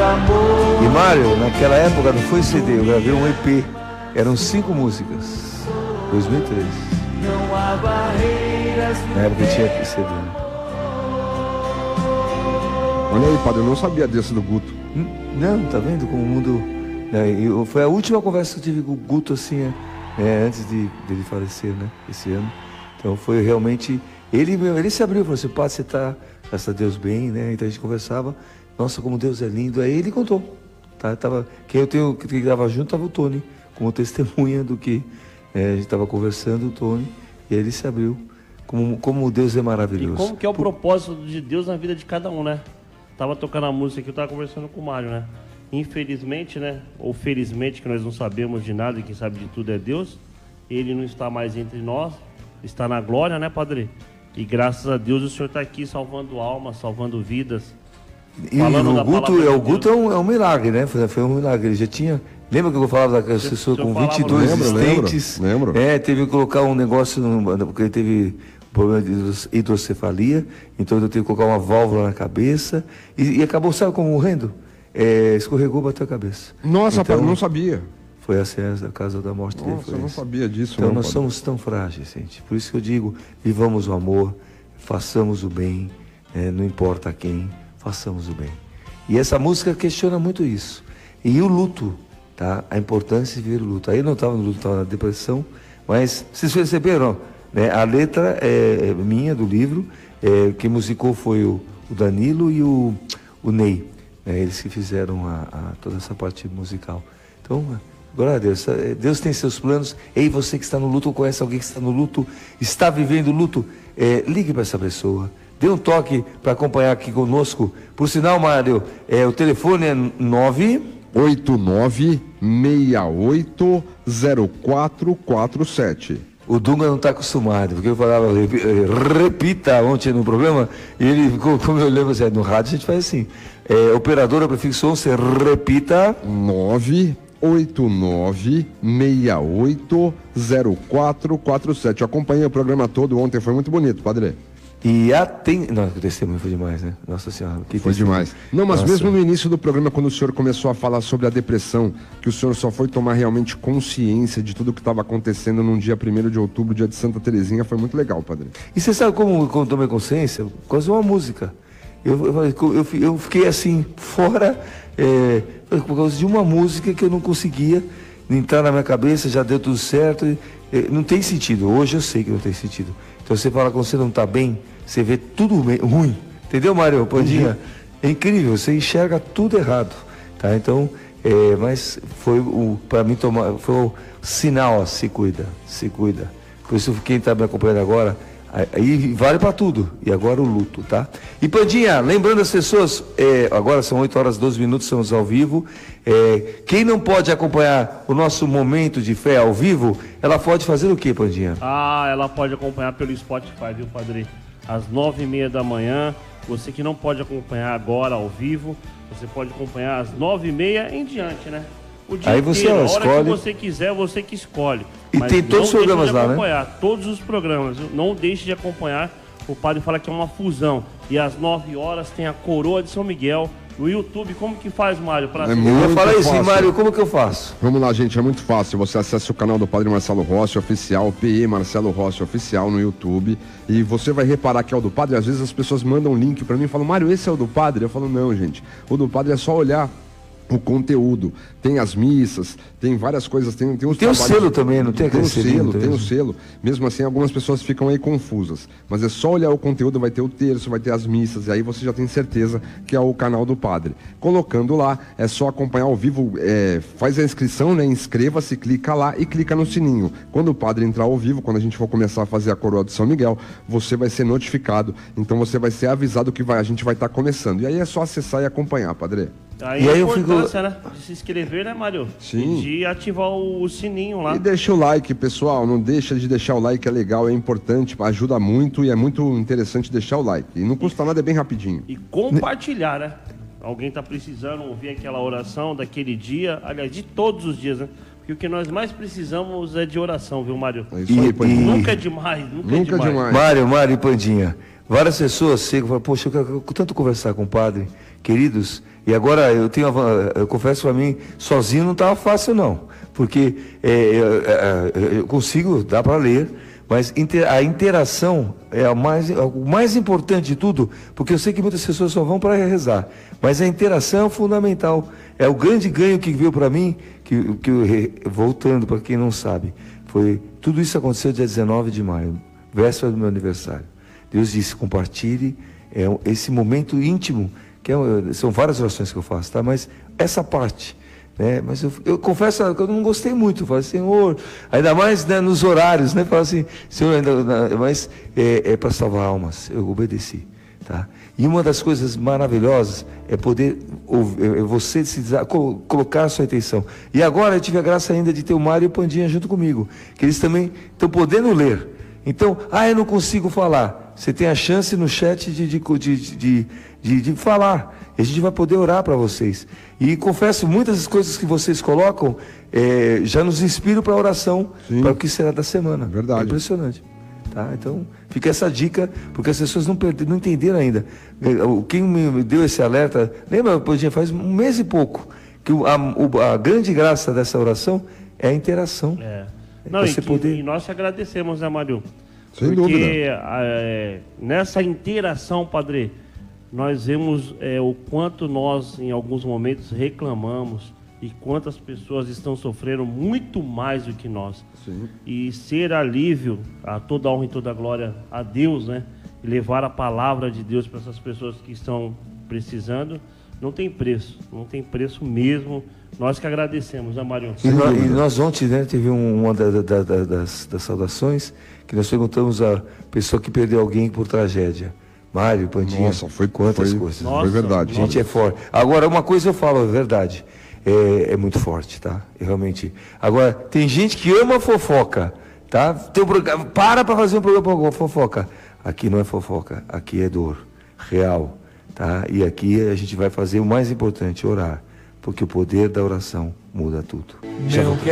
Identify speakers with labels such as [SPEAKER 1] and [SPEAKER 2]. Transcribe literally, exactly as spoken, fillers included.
[SPEAKER 1] E Mário, naquela época não foi C D, eu gravei um E P. Eram cinco músicas. dois mil e treze. Na época tinha C D.
[SPEAKER 2] Olha aí, padre, eu não sabia desse do Guto.
[SPEAKER 1] Não, tá vendo como o mundo... Eu, foi a última conversa que eu tive com o Guto, assim, é, antes de dele falecer, né, esse ano. Então foi realmente... Ele, ele se abriu, falou assim, padre, você tá, graças a Deus, bem, né? Então a gente conversava, nossa, como Deus é lindo. Aí ele contou, tá? Tava, quem eu tenho, que grava junto, tava o Tony, como testemunha do que é, a gente tava conversando, o Tony, e aí ele se abriu, como, como Deus é maravilhoso.
[SPEAKER 3] E como que é o propósito de Deus na vida de cada um, né? Tava tocando a música aqui, eu tava conversando com o Mário, né? Infelizmente, né? Ou felizmente, que nós não sabemos de nada e quem sabe de tudo é Deus, ele não está mais entre nós, está na glória, né, padre? E graças a Deus o Senhor está aqui salvando almas, salvando vidas.
[SPEAKER 1] E o Guto, é, o Guto é, um, é um milagre, né? Foi, foi um milagre. Ele já tinha... Lembra que eu falava da pessoa com vinte e dois dentes?
[SPEAKER 2] Lembro, lembro.
[SPEAKER 1] É, teve que colocar um negócio, no, porque ele teve problema de hidrocefalia, então eu teve que colocar uma válvula na cabeça e, e acabou, sabe como morrendo? É, escorregou, bateu a cabeça.
[SPEAKER 2] Nossa,
[SPEAKER 1] então,
[SPEAKER 2] rapaz, não sabia.
[SPEAKER 1] Foi assim, a causa da morte dele.
[SPEAKER 2] Nossa, eu não
[SPEAKER 1] esse.
[SPEAKER 2] sabia disso.
[SPEAKER 1] Então
[SPEAKER 2] não,
[SPEAKER 1] nós
[SPEAKER 2] padre.
[SPEAKER 1] somos tão frágeis, gente. Por isso que eu digo, vivamos o amor, façamos o bem, é, não importa quem, façamos o bem. E essa música questiona muito isso. E o luto, tá? A importância de viver o luto. Aí eu não estava no luto, estava na depressão, mas vocês perceberam, né? A letra é minha, do livro, é, quem musicou foi o, o Danilo e o, o Ney, né? Eles que fizeram a, a, toda essa parte musical. Então, glória a Deus, Deus tem seus planos. Ei, você que está no luto, ou conhece alguém que está no luto, está vivendo luto, é, ligue para essa pessoa. Dê um toque para acompanhar aqui conosco. Por sinal, Mário, é, o telefone é nove
[SPEAKER 2] oito nove seis oito zero quatro quatro sete.
[SPEAKER 1] O Dunga não está acostumado, porque eu falava, repita ontem no programa, e ele ficou, como eu lembro, assim, no rádio a gente faz assim, é, operadora prefixo onze, repita...
[SPEAKER 2] nove oito nove seis oito zero quatro quatro sete. Eu acompanhei o programa todo ontem, foi muito bonito, padre.
[SPEAKER 1] E aten... Não, o testemunho foi demais, né? Nossa Senhora. Que
[SPEAKER 2] foi
[SPEAKER 1] testemunho.
[SPEAKER 2] demais. Não, mas
[SPEAKER 1] Nossa.
[SPEAKER 2] Mesmo no início do programa, quando o senhor começou a falar sobre a depressão, que o senhor só foi tomar realmente consciência de tudo que estava acontecendo num dia primeiro de outubro, dia de Santa Terezinha, foi muito legal, padre.
[SPEAKER 1] E você sabe como eu tomei consciência? Por causa de uma música. Eu, eu, eu, eu fiquei assim, fora, é, por causa de uma música que eu não conseguia entrar na minha cabeça, já deu tudo certo. É, não tem sentido. Hoje eu sei que não tem sentido. Então você fala, quando você não está bem, você vê tudo ruim. Entendeu, Mário? Pandinha? Uhum. É incrível, você enxerga tudo errado. Tá? Então, é, mas foi o, para mim, tomar, foi o sinal, ó, se cuida, se cuida. Por isso, quem está me acompanhando agora, aí vale para tudo. E agora o luto, tá? E Pandinha, lembrando as pessoas, é, agora são oito horas e doze minutos, estamos ao vivo. É, quem não pode acompanhar o nosso momento de fé ao vivo, ela pode fazer o quê, Pandinha?
[SPEAKER 3] Ah, ela pode acompanhar pelo Spotify, viu, padre? Às nove e meia da manhã. Você que não pode acompanhar agora ao vivo, você pode acompanhar às nove e meia em diante, né? O dia
[SPEAKER 1] Aí você
[SPEAKER 3] inteiro, a hora
[SPEAKER 1] escolhe.
[SPEAKER 3] que você quiser, você que escolhe.
[SPEAKER 1] E
[SPEAKER 3] Mas
[SPEAKER 1] tem todos os programas lá,
[SPEAKER 3] acompanhar,
[SPEAKER 1] né?
[SPEAKER 3] Todos os programas. Não deixe de acompanhar. O padre fala que é uma fusão. E às nove horas tem a Coroa de São Miguel no YouTube. Como que faz, Mário? Pra
[SPEAKER 2] É
[SPEAKER 3] assistir?
[SPEAKER 2] muito
[SPEAKER 1] Eu falei assim,
[SPEAKER 2] fácil.
[SPEAKER 1] Mário, como que eu faço?
[SPEAKER 2] Vamos lá, gente, é muito fácil. Você acessa o canal do Padre Marcelo Rossi Oficial, P E Marcelo Rossi Oficial no YouTube, e você vai reparar que é o do Padre. Às vezes as pessoas mandam um link pra mim e falam, Mário, esse é o do Padre? Eu falo, não, gente, o do Padre é só olhar o conteúdo, tem as missas, tem várias coisas, tem, tem os
[SPEAKER 1] Tem o
[SPEAKER 2] trabalhos...
[SPEAKER 1] selo também, não tem aquele
[SPEAKER 2] Tem o
[SPEAKER 1] selinho
[SPEAKER 2] selo,
[SPEAKER 1] também?
[SPEAKER 2] tem o selo. Mesmo assim, algumas pessoas ficam aí confusas. Mas é só olhar o conteúdo, vai ter o terço, vai ter as missas, e aí você já tem certeza que é o canal do Padre. Colocando lá, é só acompanhar ao vivo, é, faz a inscrição, né? Inscreva-se, clica lá e clica no sininho. Quando o Padre entrar ao vivo, quando a gente for começar a fazer a Coroa de São Miguel, você vai ser notificado. Então você vai ser avisado que vai, a gente vai estar começando. E aí é só acessar e acompanhar, Padre.
[SPEAKER 3] Aí
[SPEAKER 1] E
[SPEAKER 3] a
[SPEAKER 1] aí eu
[SPEAKER 3] importância,
[SPEAKER 1] fico-
[SPEAKER 3] né? De se inscrever, né, Mário?
[SPEAKER 2] Sim.
[SPEAKER 3] E de ativar o, o sininho lá.
[SPEAKER 2] E deixa o like, pessoal, não deixa de deixar o like, é legal, é importante, ajuda muito e é muito interessante deixar o like. E não custa nada, é bem rapidinho.
[SPEAKER 3] E compartilhar, né? Alguém tá precisando ouvir aquela oração daquele dia, aliás, de todos os dias, né? Porque o que nós mais precisamos é de oração, viu, Mário?
[SPEAKER 2] É isso aí,
[SPEAKER 1] E-
[SPEAKER 2] Pandinha.
[SPEAKER 1] e-
[SPEAKER 3] Nunca é demais, nunca,
[SPEAKER 2] Nunca
[SPEAKER 3] é demais.
[SPEAKER 2] demais.
[SPEAKER 1] Mário, Mário e Pandinha. Várias pessoas chegam e falam, poxa, eu quero tanto conversar com o padre. Queridos, E agora eu tenho, eu confesso para mim, sozinho não estava fácil não, porque é, é, eu consigo, dá para ler, mas a interação é a mais, o mais importante de tudo, porque eu sei que muitas pessoas só vão para rezar, mas a interação é fundamental, é o grande ganho que veio para mim, que, que eu, voltando para quem não sabe, foi, tudo isso aconteceu dia dezenove de maio, véspera do meu aniversário. Deus disse, compartilhe é, esse momento íntimo, que é, são várias orações que eu faço, tá? Mas essa parte, né? Mas eu, eu confesso que eu não gostei muito, eu falei, Senhor, ainda mais, né, nos horários, né? Falo assim, Senhor, ainda, mas é, é para salvar almas, eu obedeci, tá? E uma das coisas maravilhosas é poder ouvir, é você se, colocar a sua intenção. E agora eu tive a graça ainda de ter o Mário e o Pandinha junto comigo, que eles também estão podendo ler. Então, ah, eu não consigo falar. Você tem a chance no chat de, de, de, de, de, de falar. E a gente vai poder orar para vocês. E confesso, muitas das coisas que vocês colocam é, já nos inspiram para a oração, para o que será da semana.
[SPEAKER 2] Verdade.
[SPEAKER 1] É impressionante. Tá? Então, fica essa dica, porque as pessoas não, não entenderam ainda. Quem me deu esse alerta, lembra, Pandinha, faz um mês e pouco, que a, a grande graça dessa oração é a interação.
[SPEAKER 3] É. Não, e, que,
[SPEAKER 1] poder...
[SPEAKER 3] e nós te agradecemos, né, Mário?
[SPEAKER 2] Sem
[SPEAKER 3] Porque
[SPEAKER 2] dúvida.
[SPEAKER 3] É, nessa interação, Padre, nós vemos é, o quanto nós, em alguns momentos, reclamamos e quantas pessoas estão sofrendo muito mais do que nós.
[SPEAKER 2] Sim.
[SPEAKER 3] E ser alívio a toda a honra e toda a glória a Deus, né? E levar a palavra de Deus para essas pessoas que estão precisando, não tem preço, não tem preço mesmo. Nós que agradecemos, né, Mário?
[SPEAKER 1] E nós, e nós ontem, né, teve um, uma da, da, da, das, das saudações, que nós perguntamos a pessoa que perdeu alguém por tragédia. Mário, Pandinha,
[SPEAKER 2] Nossa, foi,
[SPEAKER 1] quantas
[SPEAKER 2] foi,
[SPEAKER 1] coisas.
[SPEAKER 2] Nossa, foi verdade.
[SPEAKER 1] A gente é forte. Agora, uma coisa eu falo, é verdade, é, é muito forte, tá? É realmente. Agora, tem gente que ama fofoca, tá? Tem um programa, para para fazer um programa com fofoca. Aqui não é fofoca, aqui é dor real, tá? E aqui a gente vai fazer o mais importante, orar. Porque o poder da oração muda tudo. Já